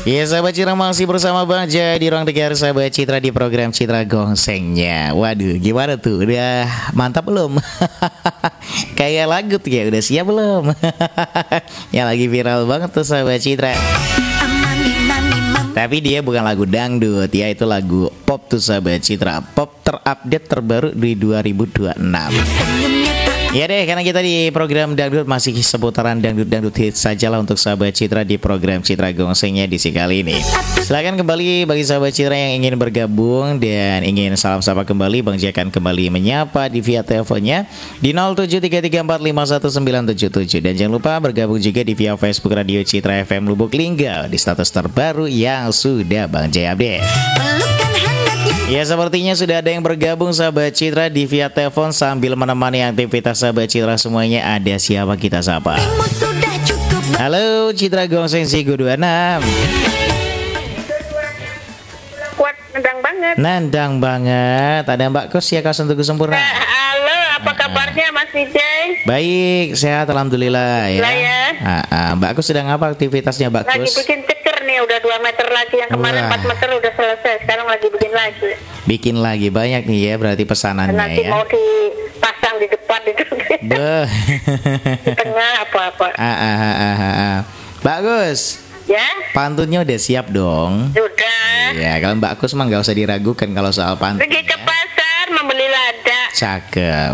Ya sahabat Citra masih bersama Bang Jai di ruang dengar sahabat Citra di program Citra Gongsengnya. Waduh gimana tuh, udah mantap belum? Kayak lagu tuh ya, udah siap belum? Yang lagi viral banget tuh sahabat Citra. Tapi dia bukan lagu dangdut ya, itu lagu pop tuh sahabat Citra. Pop terupdate terbaru di 2026. Ya deh, karena kita di program dangdut masih seputaran dangdut hits saja lah untuk sahabat Citra di program Citra Gongsengnya di si kali ini. Silakan kembali bagi sahabat Citra yang ingin bergabung dan ingin salam sapa kembali, Bang Jai akan kembali menyapa di via teleponnya di 0733451977. Dan jangan lupa bergabung juga di via Facebook Radio Citra FM Lubuk Linggau di status terbaru yang sudah Bang Jai update. Ya sepertinya sudah ada yang bergabung sahabat Citra di via telepon sambil menemani aktivitas sahabat Citra semuanya. Ada siapa kita sapa? Halo Citra Gongseng Sigo 26. Kuat, nendang banget. Nendang banget. Ada Mbak Kus ya, Kawasan Tugu Sempurna. Halo, apa kabarnya Mas Vijay? Baik, sehat alhamdulillah ya. Mbak Kus sedang apa aktivitasnya Mbak Lagi Kus? bikin ceker nih, udah 2 meter lagi. Yang kemarin 4 meter udah selesai, sekarang lagi bikin lagi. Bikin lagi banyak nih ya berarti pesanannya Nanti ya. mau dipasang di depan itu. Beh. Di tengah apa-apa. Mbak Kus, Ya, pantunnya udah siap dong. sudah. Ya, kalau Mbak Kus mah nggak usah diragukan kalau soal pantun. Pergi ke pasar membeli lada. Cakep,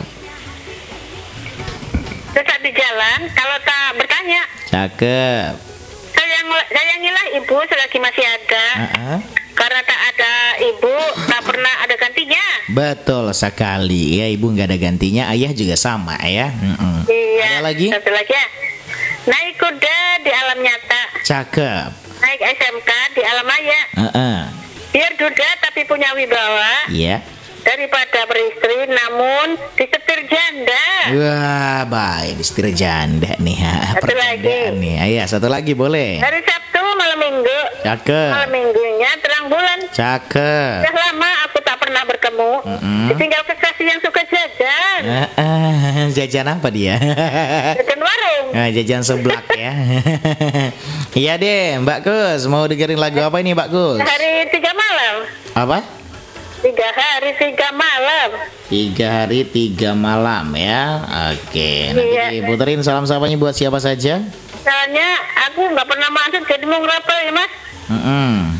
Terus di jalan, kalau tak bertanya, cakep. sayangilah ibu selagi masih ada. Karena tak ada ibu, tak pernah ada gantinya. Betul sekali ya, ibu nggak ada gantinya, ayah juga sama ya. Iya. Ada lagi? Satu lagi ya. Naik kuda di alam nyata, Cakep. naik SMK di alam maya. Biar duda tapi punya wibawa, Iya. daripada beristri namun disetir janda. Wah, baik, setir janda nih ha. Satu Perjandaan lagi. nih. Ayah, satu lagi boleh. Hari Sabtu malam minggu, Cakep. malam minggunya terang bulan. Cakep. Sudah lama aku tak pernah bertemu. Ditinggal kekasih yang suka jajan. Jajan apa dia? Jajan warung. Nah, jajan seblak ya. Iya deh, Mbak Kus, mau dengerin lagu apa ini Mbak Kus? Hari 3 malam. Apa? 3 hari 3 malam. 3 hari 3 malam ya. Oke, nanti Iya. diputerin salam-salamnya buat siapa saja? Soalnya aku nggak pernah masuk jadi mau ngerapel ya mas.